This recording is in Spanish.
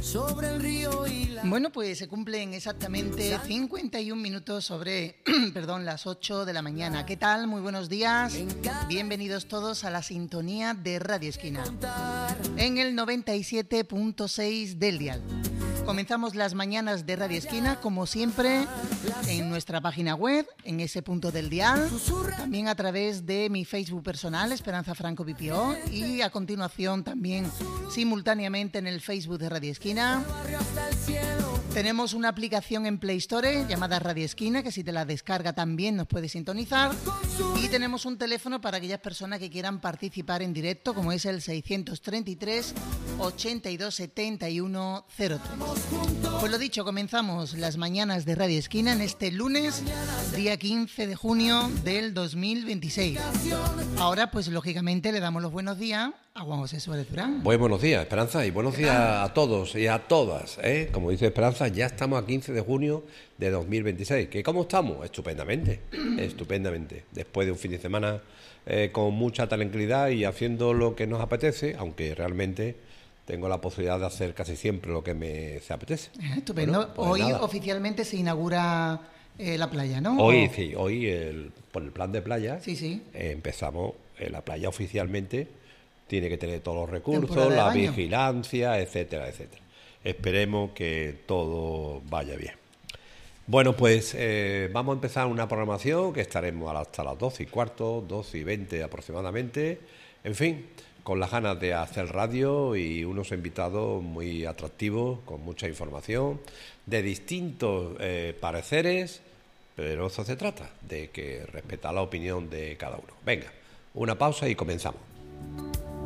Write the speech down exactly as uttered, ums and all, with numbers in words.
sobre el río y la... Bueno, pues se cumplen exactamente cincuenta y un minutos sobre, perdón, las ocho de la mañana. ¿Qué tal? Muy buenos días. Bienvenidos todos a la sintonía de Radio Esquina en el noventa y siete punto seis del dial. Comenzamos las mañanas de Radio Esquina, como siempre, en nuestra página web, en ese punto del dial, también a través de mi Facebook personal, Esperanza Franco B P O, y a continuación también simultáneamente en el Facebook de Radio Esquina. Tenemos una aplicación en Play Store llamada Radio Esquina, que si te la descarga también nos puedes sintonizar. Y tenemos un teléfono para aquellas personas que quieran participar en directo, como es el seiscientos treinta y tres, ochenta y dos, setenta y uno, cero tres. Pues lo dicho, comenzamos las mañanas de Radio Esquina en este lunes, día quince de junio del dos mil veintiséis. Ahora, pues lógicamente le damos los buenos días a Juan José Suárez Durán. Muy buenos días, Esperanza, y buenos días a todos y a todas, ¿eh? Como dice Esperanza, ya estamos a quince de junio de dos mil veintiséis. ¿Que cómo estamos? Estupendamente, estupendamente. Después de un fin de semana eh, con mucha tranquilidad y haciendo lo que nos apetece, aunque realmente tengo la posibilidad de hacer casi siempre lo que me se apetece. Estupendo. Bueno, pues hoy nada. Oficialmente se inaugura eh, la playa, ¿no? Hoy ¿O? sí, hoy el, por el plan de playa Sí, sí. eh, empezamos eh, la playa oficialmente. Tiene que tener todos los recursos, Temporada de la baño. vigilancia, etcétera, etcétera. Esperemos que todo vaya bien. Bueno, pues eh, vamos a empezar una programación que estaremos hasta las doce y cuarto, doce y veinte aproximadamente. En fin, con las ganas de hacer radio y unos invitados muy atractivos, con mucha información, de distintos eh, pareceres, pero eso se trata, de que respetar la opinión de cada uno. Venga, una pausa y comenzamos.